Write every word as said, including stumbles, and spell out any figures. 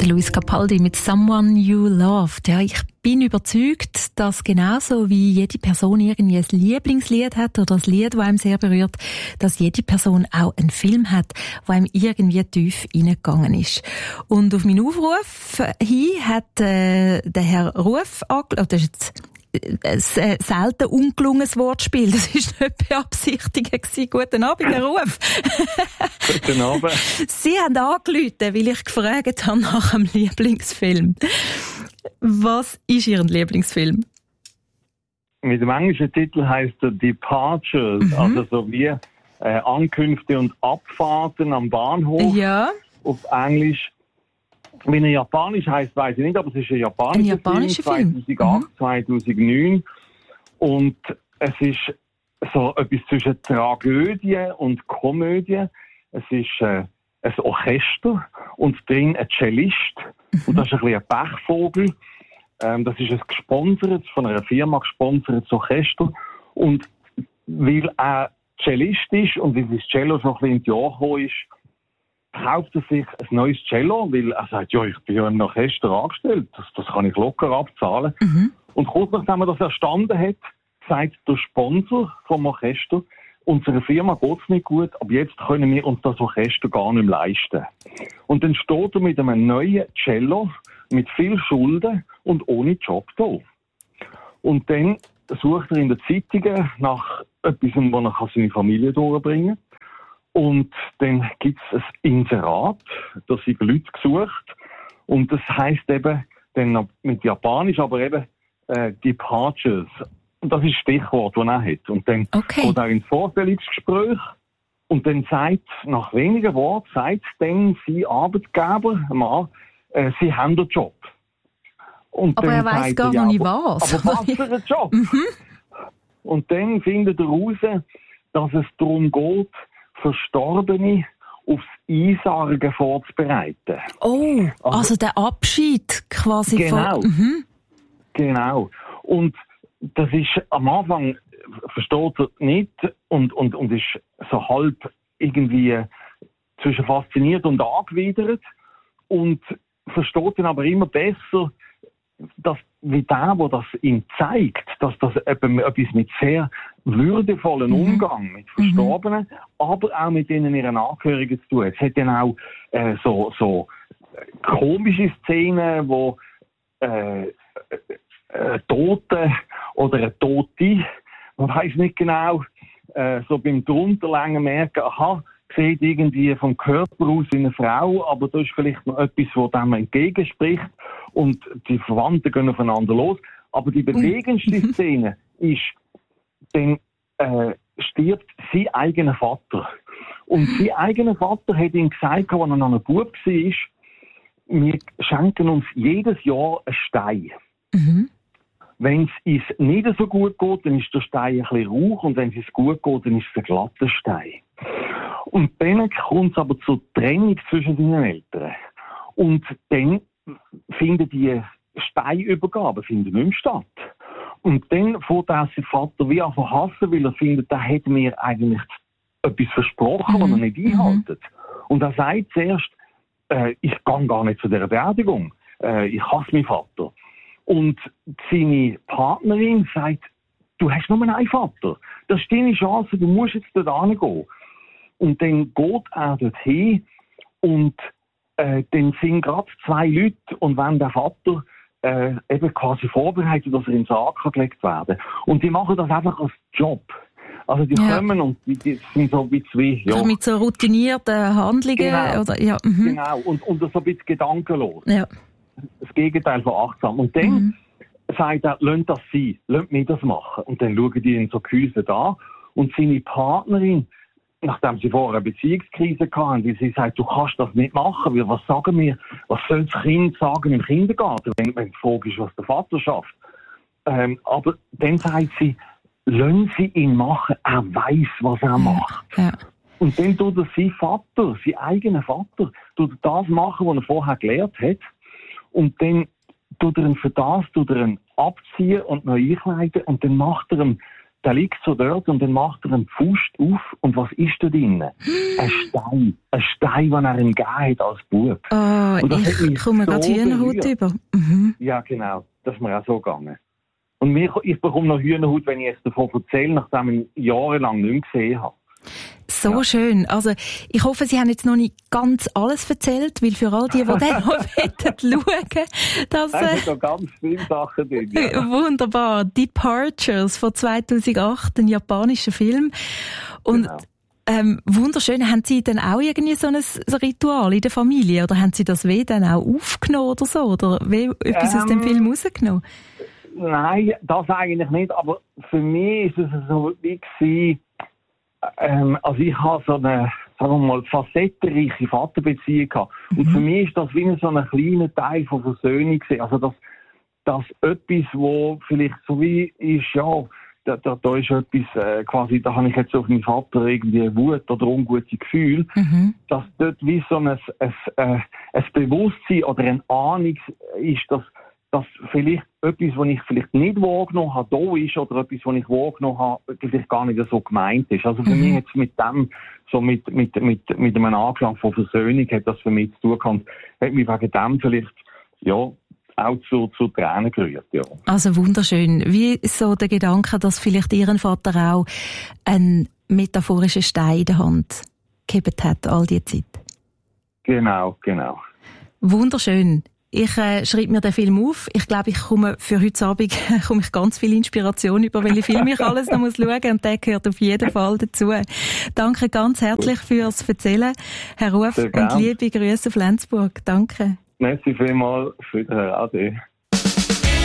Der Luis Capaldi mit «Someone You Loved». Ja, ich bin überzeugt, dass genauso wie jede Person irgendwie ein Lieblingslied hat oder ein Lied, das einem sehr berührt, dass jede Person auch einen Film hat, der einem irgendwie tief reingegangen ist. Und auf meinen Aufruf hin hat äh, der Herr Ruf angerufen, das ist jetzt ein selten ungelungenes Wortspiel. Das war nicht beabsichtigt. Guten Abend, Herr Ruf. Guten Abend. Sie haben angerufen, weil ich gefragt habe nach einem Lieblingsfilm. Was ist Ihr Lieblingsfilm? Mit dem englischen Titel heisst er Departures, mhm. also so wie äh, Ankünfte und Abfahrten am Bahnhof. Ja. Auf Englisch. Wenn er japanisch heisst, weiß ich nicht, aber es ist ein japanischer, ein japanischer Film, Film. zweitausendacht, Mhm. zweitausendneun. Und es ist so etwas zwischen Tragödie und Komödie. Es ist äh, ein Orchester und drin ein Cellist. Mhm. Und das ist ein bisschen ein Pechvogel. Ähm, das ist ein gesponsertes, von einer Firma gesponsertes Orchester. Und weil er Cellist ist und weil das Cello schon ein bisschen in die Jahre gekommen ist, kauft er sich ein neues Cello, weil er sagt, ja, ich bin ja im Orchester angestellt, das, das kann ich locker abzahlen. Mhm. Und kurz nachdem er das erstanden hat, sagt der Sponsor vom Orchester, unserer Firma geht es nicht gut, aber jetzt können wir uns das Orchester gar nicht mehr leisten. Und dann steht er mit einem neuen Cello, mit viel Schulden und ohne Job da. Und dann sucht er in den Zeitungen nach etwas, wo er seine Familie durchbringen kann. Und dann gibt es ein Inserat, da sind Leute gesucht. Und das heisst eben, dann mit Japanisch, aber eben äh, Departures. Und das ist das Stichwort, das er hat. Und dann okay. geht er ins Vorstellungsgespräch. Und dann sagt, nach wenigen Worten, sagt dann sein Arbeitgeber, Mann, äh, sie haben den Job. Und aber dann er weiss gar ja, noch nicht was. Aber was für ein Job? Mhm. Und dann findet er raus, dass es darum geht, Verstorbene aufs Einsargen vorzubereiten. Oh, also, also der Abschied quasi genau, von... Mhm. Genau. Und das ist am Anfang, versteht er nicht und, und, und ist so halb irgendwie zwischen fasziniert und angewidert und versteht dann aber immer besser, dass wie der, der das ihm zeigt, dass das eben etwas mit sehr würdevollen mhm. Umgang mit Verstorbenen, mhm. aber auch mit denen ihren Angehörigen zu tun. Es hat dann auch äh, so, so komische Szenen, wo äh, äh, Tote oder eine Tote, man weiß nicht genau, äh, so beim Drunterlängen merken, aha, sieht irgendwie vom Körper aus wie eine Frau, aber da ist vielleicht noch etwas, das dem entgegenspricht und die Verwandten gehen aufeinander los. Aber die bewegendste Szene ist, dann äh, stirbt sein eigener Vater. Und sein eigener Vater hat ihm gesagt, als er noch ein Bub war, wir schenken uns jedes Jahr einen Stein. Mhm. Wenn es uns nicht so gut geht, dann ist der Stein ein bisschen rauch und wenn es uns gut geht, dann ist es ein glatter Stein. Und dann kommt es aber zur Trennung zwischen den Eltern. Und dann finden die Steinübergaben finden nicht mehr statt. Und dann fängt auch sein Vater wie an zu hassen, weil er findet, da hat mir eigentlich etwas versprochen, mhm. was er nicht einhält. Und er sagt zuerst, äh, ich gehe gar nicht zu dieser Beerdigung. Äh, ich hasse meinen Vater. Und seine Partnerin sagt, du hast nur einen Vater. Das ist deine Chance, du musst jetzt dort hingehen. Und dann geht er dorthin und äh, dann sind gerade zwei Leute und wenn der Vater äh, eben quasi vorbereitet, dass er in den Sarg gelegt werden kann. Und die machen das einfach als Job. Also die ja. kommen und die, die sind so wie zwei... Ja. Mit so routinierten Handlungen? Genau, oder, ja, mhm. genau. Und, und so ein bisschen gedankenlos. Ja. Das Gegenteil von achtsam. Und dann mhm. sagt er, lasst das sein, lasst mich das machen. Und dann schauen die ihn so gehäuselt an und seine Partnerin, nachdem sie vorher eine Beziehungskrise hatten, weil sie sagt, du kannst das nicht machen, weil was sagen wir, was soll das Kind sagen im Kindergarten, wenn, wenn die Frage ist, was der Vater schafft. Ähm, aber dann sagt sie, lassen Sie ihn machen, er weiss, was er macht. Ja. Und dann tut er sein Vater, sein eigener Vater, tut er das machen, was er vorher gelernt hat. Und dann tut er ihn für das tut er ihn abziehen und neu einkleiden und dann macht er ihm der liegt so dort und dann macht er einen Pfust auf und was ist da drin? Ein Stein. Ein Stein, den er ihm gegeben hat als Bub. Oh, ich komme so gerade Hühnerhaut über. Mhm. Ja, genau. Das ist mir auch so gegangen. Und mir, ich bekomme noch Hühnerhaut, wenn ich es davon erzähle, nachdem ich ihn jahrelang nicht mehr gesehen habe. So ja. schön. Also, ich hoffe, Sie haben jetzt noch nicht ganz alles erzählt, weil für all die, die dann noch schauen, dass... Äh, es sind noch ganz viele Sachen drin. Ja. Wunderbar. Departures von zweitausendacht, ein japanischer Film. Und genau. ähm, wunderschön. Haben Sie dann auch irgendwie so ein Ritual in der Familie? Oder haben Sie das weh dann auch aufgenommen oder so? Oder wie, etwas ähm, aus dem Film rausgenommen? Nein, das eigentlich nicht. Aber für mich ist es so wie gewesen, Ähm, also ich habe so eine, sagen wir mal, facettenreiche Vaterbeziehung gehabt. Mhm. Und für mich ist das wie so ein kleiner Teil von Versöhnung gewesen. Also das, das etwas, wo vielleicht so wie ist, ja, da, da, da ist etwas, äh, quasi, da habe ich jetzt auf meinen Vater irgendwie Wut oder ungute Gefühl, mhm. dass dort wie so ein, ein, ein, ein Bewusstsein oder eine Ahnung ist, dass dass vielleicht etwas, was ich vielleicht nicht wahrgenommen habe, da ist, oder etwas, was ich wahrgenommen habe, vielleicht gar nicht so gemeint ist. Also für mhm. mich jetzt mit dem, so mit, mit, mit, mit einem Anklang von Versöhnung hat das für mich zu tun gehabt, hat mich wegen dem vielleicht, ja, auch zu, zu Tränen gerührt, ja. Also wunderschön. Wie so der Gedanke, dass vielleicht Ihren Vater auch einen metaphorischen Stein in der Hand gehabt hat, all die Zeit? Genau, genau. Wunderschön. Ich äh, schreibe mir den Film auf. Ich glaube, ich komme für heute Abend komme ich ganz viel Inspiration über, welche Filme ich alles noch muss schauen, und der gehört auf jeden Fall dazu. Danke ganz herzlich fürs Erzählen, Herr Ruf, und liebe Grüße auf Lenzburg. Danke. Merci vielmals für den Ade.